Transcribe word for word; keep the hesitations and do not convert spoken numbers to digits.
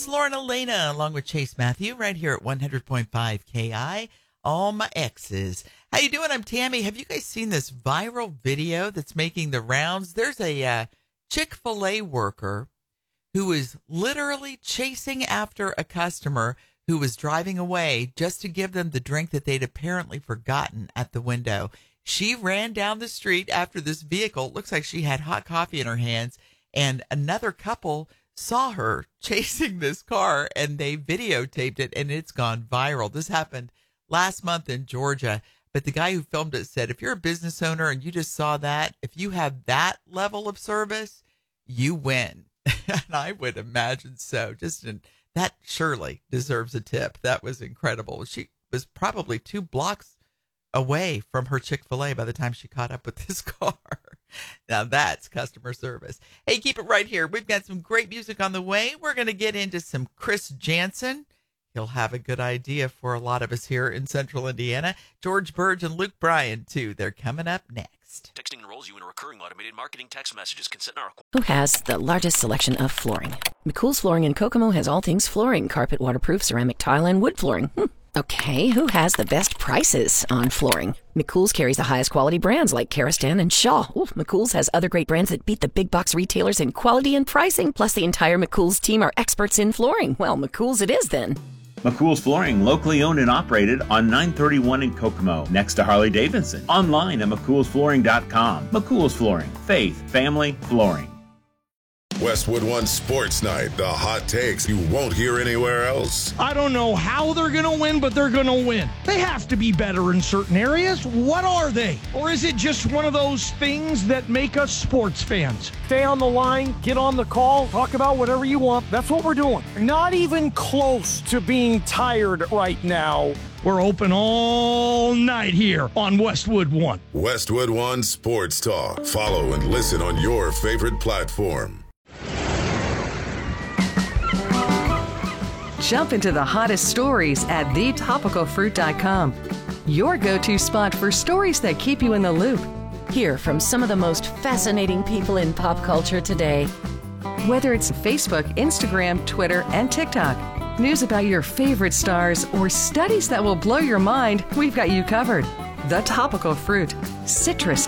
It's Lauren Elena along with Chase Matthew right here at one hundred point five K I. All my exes. How you doing? I'm Tammy. Have you guys seen this viral video that's making the rounds? There's a uh, Chick-fil-A worker who is literally chasing after a customer who was driving away just to give them the drink that they'd apparently forgotten at the window. She ran down the street after this vehicle. It looks like she had hot coffee in her hands, and another couple saw her chasing this car, and they videotaped it, and it's gone viral. This happened last month in Georgia, but the guy who filmed it said, if you're a business owner and you just saw that, if you have that level of service, you win. And I would imagine so. Just in, that surely deserves a tip. That was incredible. She was probably two blocks away from her Chick-fil-A by the time she caught up with this car. Now that's customer service. Hey, keep it right here. We've got some great music on the way. We're going to get into some Chris Jansen. He'll have a good idea for a lot of us here in Central Indiana. George Burge and Luke Bryan, too. They're coming up next. Texting enrolls you in recurring automated marketing text messages. Consent are required. Who has the largest selection of flooring? McCool's Flooring in Kokomo has all things flooring, carpet, waterproof, ceramic tile, and wood flooring. Hmm. Okay, who has the best prices on flooring? McCool's carries the highest quality brands like Karastan and Shaw. Ooh, McCool's has other great brands that beat the big box retailers in quality and pricing. Plus, the entire McCool's team are experts in flooring. Well, McCool's it is then. McCool's Flooring, locally owned and operated on nine thirty-one in Kokomo, next to Harley Davidson. Online at mccool's flooring dot com. McCool's Flooring, faith, family, flooring. Westwood One Sports Night, the hot takes you won't hear anywhere else. I don't know how they're going to win, but they're going to win. They have to be better in certain areas. What are they? Or is it just one of those things that make us sports fans? Stay on the line, get on the call, talk about whatever you want. That's what we're doing. Not even close to being tired right now. We're open all night here on Westwood One. Westwood One Sports Talk. Follow and listen on your favorite platform. Jump into the hottest stories at the topical fruit dot com. Your go-to spot for stories that keep you in the loop. Hear from some of the most fascinating people in pop culture today. Whether it's Facebook, Instagram, Twitter, and TikTok, news about your favorite stars, or studies that will blow your mind, we've got you covered. The Topical Fruit. Citrus